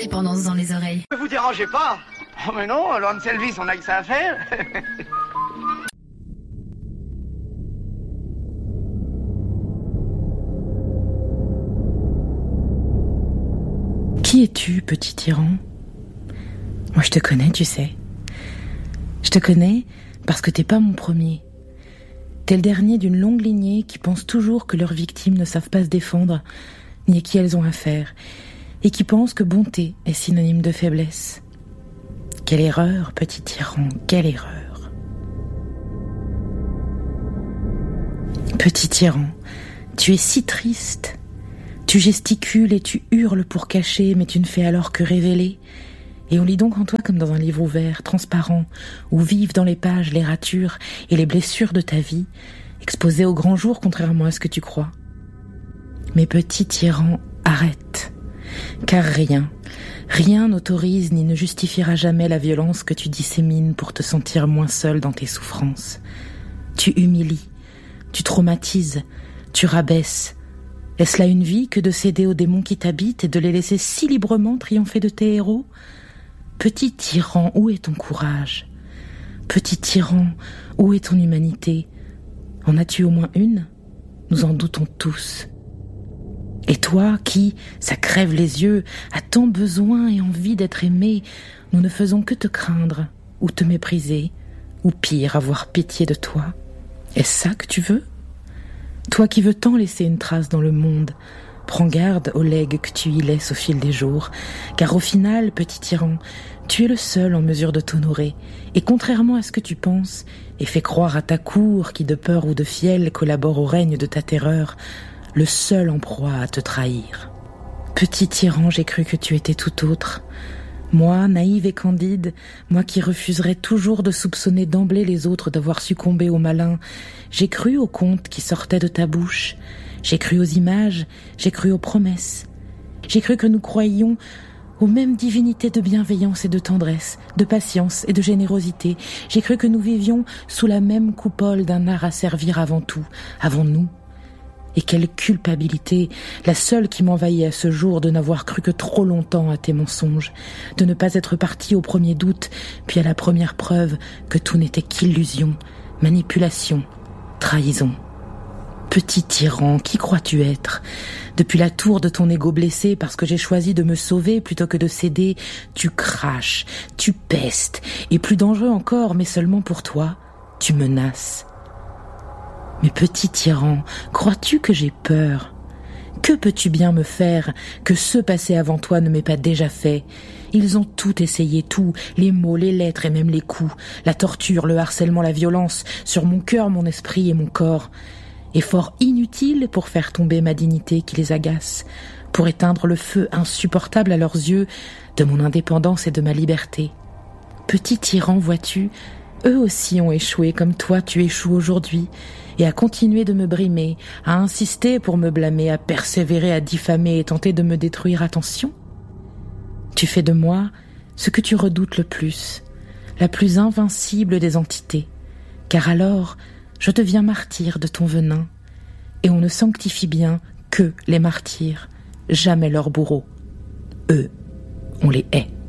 l'indépendance dans les oreilles. Ne vous dérangez pas. Oh mais non, Laurent Selvis, on a que ça à faire. Qui es-tu, petit tyran ? Moi, je te connais, tu sais. Je te connais parce que t'es pas mon premier. T'es le dernier d'une longue lignée qui pense toujours que leurs victimes ne savent pas se défendre, ni à qui elles ont affaire, et qui pense que bonté est synonyme de faiblesse. Quelle erreur, petit tyran, quelle erreur. Petit tyran, tu es si triste. Tu gesticules et tu hurles pour cacher, mais tu ne fais alors que révéler. Et on lit donc en toi comme dans un livre ouvert, transparent, où vivent dans les pages les ratures et les blessures de ta vie, exposées au grand jour contrairement à ce que tu crois. Mais petit tyran, arrête. Car rien n'autorise ni ne justifiera jamais la violence que tu dissémines pour te sentir moins seul dans tes souffrances. Tu humilies, tu traumatises, tu rabaisses. Est-ce là une vie que de céder aux démons qui t'habitent et de les laisser si librement triompher de tes héros ? Petit tyran, où est ton courage ? Petit tyran, où est ton humanité ? En as-tu au moins une ? Nous en doutons tous. Et toi qui, ça crève les yeux, as tant besoin et envie d'être aimé, nous ne faisons que te craindre, ou te mépriser, ou pire, avoir pitié de toi. Est-ce ça que tu veux ? Toi qui veux tant laisser une trace dans le monde, prends garde aux legs que tu y laisses au fil des jours, car au final, petit tyran, tu es le seul en mesure de t'honorer, et contrairement à ce que tu penses, et fais croire à ta cour qui de peur ou de fiel collabore au règne de ta terreur, le seul en proie à te trahir. Petit tyran, j'ai cru que tu étais tout autre. Moi, naïve et candide, moi qui refuserais toujours de soupçonner d'emblée les autres d'avoir succombé au malin, j'ai cru aux contes qui sortaient de ta bouche, j'ai cru aux images, j'ai cru aux promesses. J'ai cru que nous croyions aux mêmes divinités de bienveillance et de tendresse, de patience et de générosité. J'ai cru que nous vivions sous la même coupole d'un art à servir avant tout, avant nous. Et quelle culpabilité, la seule qui m'envahit à ce jour de n'avoir cru que trop longtemps à tes mensonges, de ne pas être partie au premier doute, puis à la première preuve que tout n'était qu'illusion, manipulation, trahison. Petit tyran, qui crois-tu être ? Depuis la tour de ton ego blessé parce que j'ai choisi de me sauver plutôt que de céder, tu craches, tu pestes, et plus dangereux encore, mais seulement pour toi, tu menaces. Mais petit tyran, crois-tu que j'ai peur ? Que peux-tu bien me faire que ceux passés avant toi ne m'aient pas déjà fait ? Ils ont tout essayé, tout, les mots, les lettres et même les coups, la torture, le harcèlement, la violence, sur mon cœur, mon esprit et mon corps. Effort inutile pour faire tomber ma dignité qui les agace, pour éteindre le feu insupportable à leurs yeux de mon indépendance et de ma liberté. Petit tyran, vois-tu, eux aussi ont échoué comme toi tu échoues aujourd'hui, et à continuer de me brimer, à insister pour me blâmer, à persévérer, à diffamer et tenter de me détruire. Attention, tu fais de moi ce que tu redoutes le plus, la plus invincible des entités, car alors je deviens martyr de ton venin, et on ne sanctifie bien que les martyrs, jamais leurs bourreaux. Eux, on les hait.